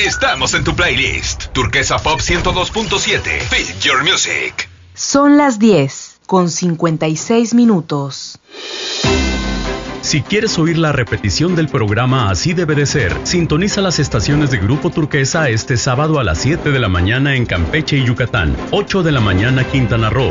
Estamos en tu playlist. Turquesa Pop 102.7. Feel your music. Son las 10:56. Si quieres oír la repetición del programa Así Debe de Ser, sintoniza las estaciones de Grupo Turquesa este sábado a las 7 de la mañana en Campeche y Yucatán, 8 de la mañana Quintana Roo,